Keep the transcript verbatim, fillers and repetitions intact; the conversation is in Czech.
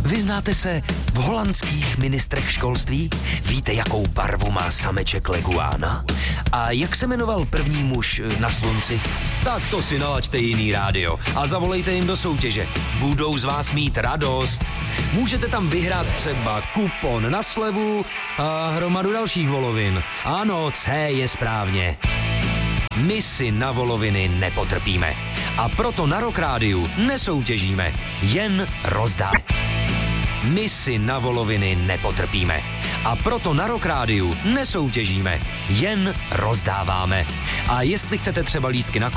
Vyznáte se v holandských ministrech školství? Víte, jakou barvu má sameček leguána? A jak se jmenoval první muž na slunci? Tak to si nalaďte jiný rádio a zavolejte jim do soutěže. Budou z vás mít radost. Můžete tam vyhrát třeba kupon na slevu a hromadu dalších volovin. Ano, C je správně. My si na voloviny nepotrpíme. A proto na Rock Rádiu nesoutěžíme, jen rozdáme. My si na voloviny nepotrpíme. A proto na Rock Rádiu nesoutěžíme, jen rozdáváme. A jestli chcete třeba lístky na